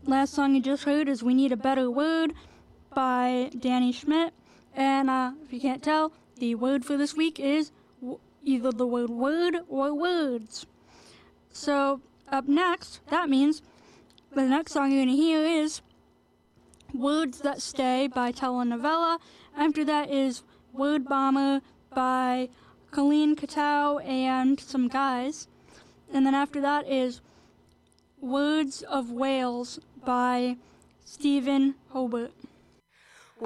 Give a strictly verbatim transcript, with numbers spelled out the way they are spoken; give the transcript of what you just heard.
last song you just heard is We Need a Better Word by Danny Schmidt. And uh, if you can't tell, the word for this week is w- either the word word or words. So up next, that means the next song you're going to hear is Words That Stay by Telenovela. After that is Word Bomber by Colleen Katow and some guys. And then after that is Words of Wales by Stephen Hobart.